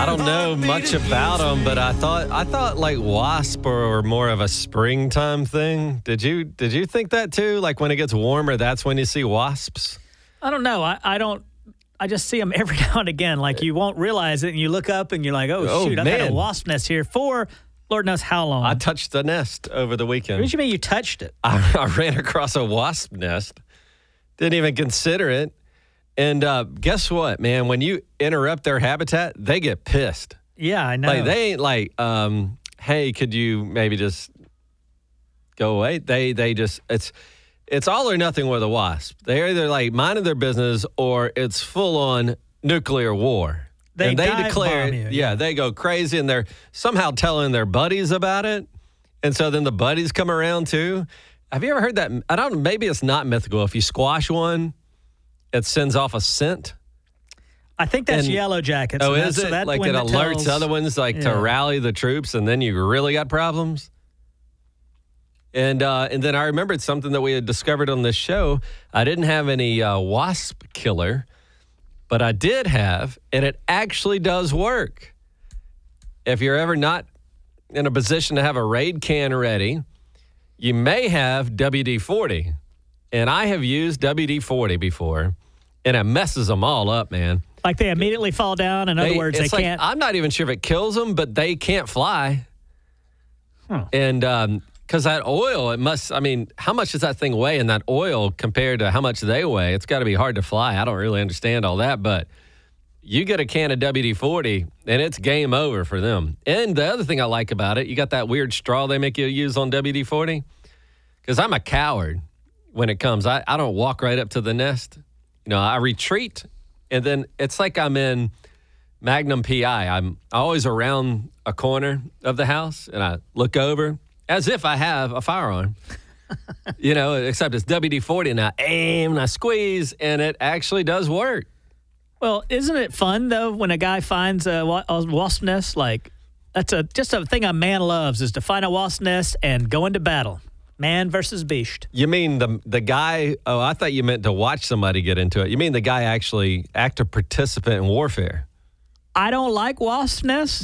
I don't know much about them, but I thought like wasp were more of a springtime thing. Did you think that too? Like when it gets warmer, that's when you see wasps? I don't know. I don't. I just see them every now and again. Like you won't realize it, and you look up and you're like, oh shoot, I've had a wasp nest here for Lord knows how long. I touched the nest over the weekend. What do you mean you touched it? I ran across a wasp nest. Didn't even consider it. And guess what, man? When you interrupt their habitat, they get pissed. Yeah, I know. Like they ain't like, hey, could you maybe just go away? They just it's all or nothing with a wasp. They're either like minding their business or it's full on nuclear war. They declare bomb you. Yeah, they go crazy and they're somehow telling their buddies about it. And so then the buddies come around too. Have you ever heard that? I don't know, maybe it's not mythical. If you squash one, it sends off a scent. I think that's yellow jackets. Oh, is it? Like it alerts other ones to rally the troops, and then you really got problems? And then I remembered something that we had discovered on this show. I didn't have any wasp killer, but I did have, and it actually does work. If you're ever not in a position to have a Raid can ready, you may have WD-40. And I have used WD-40 before, and it messes them all up, man. Like they immediately fall down. In other words, they can't. I'm not even sure if it kills them, but they can't fly. Huh. And because that oil, how much does that thing weigh in that oil compared to how much they weigh? It's got to be hard to fly. I don't really understand all that, but you get a can of WD-40, and it's game over for them. And the other thing I like about it, you got that weird straw they make you use on WD-40? Because I'm a coward when it comes. I don't walk right up to the nest. I retreat, and then it's like I'm in Magnum PI. I'm always around a corner of the house, and I look over as if I have a firearm. Except it's WD-40, and I aim, and I squeeze, and it actually does work. Well, isn't it fun, though, when a guy finds a wasp nest? Like, that's just a thing a man loves, is to find a wasp nest and go into battle. Man versus beast. You mean the guy? Oh, I thought you meant to watch somebody get into it. You mean the guy actually active participant in warfare? I don't like wasp nests.